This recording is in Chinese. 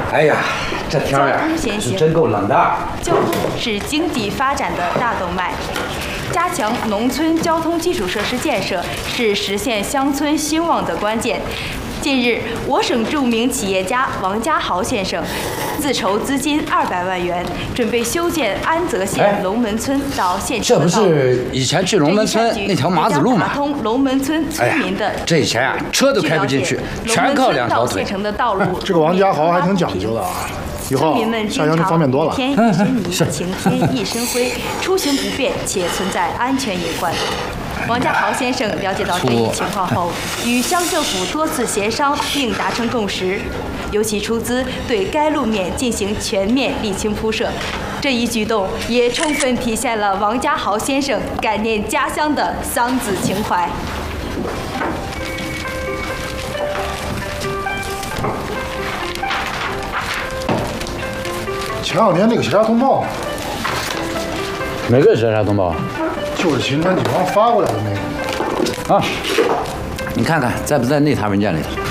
哎呀，这天儿呀，是真够冷的。 交通是经济发展的大动脉，加强农村交通基础设施建设是实现乡村兴旺的关键。近日，我省著名企业家王家豪先生自筹资金200万元，准备修建安泽县龙门村到县城的道路。 这不是以前去龙门村那条马子路吗？ 打通龙门村村民的。 这以前啊，车都开不进去，全靠2条腿。 这个王家豪还挺讲究的啊。以后下乡就方便多了。 天一身泥，晴天一身灰，出行不便且存在安全隐患。王家豪先生了解到这一情况后，与乡政府多次协商并达成共识，由其出资对该路面进行全面沥青铺设。这一举动也充分体现了王家豪先生感念家乡的桑梓情怀。 前2天那个协查通报， 哪个协查通报？ 就是秦川警方发过来的那个。 啊，你看看在不在那沓文件里头？